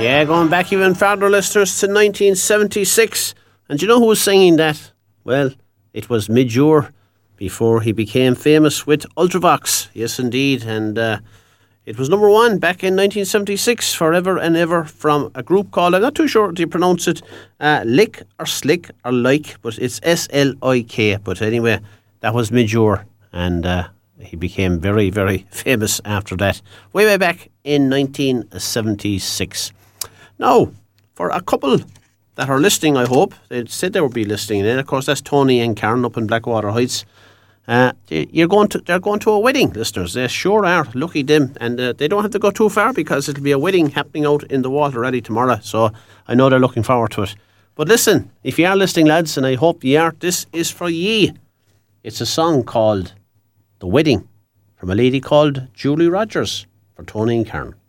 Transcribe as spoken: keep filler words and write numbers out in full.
Yeah, going back even farther, listeners, to nineteen seventy-six. And do you know who was singing that? Well, it was Midge Ure, before he became famous with Ultravox. Yes, indeed. And uh, it was number one back in nineteen seventy-six, Forever and Ever, from a group called, I'm not too sure how you pronounce it, uh, Lick or Slick or Like, but it's S L I K. But anyway, that was Midge Ure. And uh, he became very, very famous after that, way, way back in nineteen seventy-six. Now, for a couple that are listening, I hope, they said they would be listening, and of course that's Tony and Karen up in Blackwater Heights. Uh, you're going to, they're going to a wedding, listeners. They sure are. Lucky them. And uh, they don't have to go too far, because it'll be a wedding happening out in the water ready tomorrow. So I know they're looking forward to it. But listen, if you are listening, lads, and I hope you are, this is for ye. It's a song called The Wedding, from a lady called Julie Rogers, for Tony and Karen.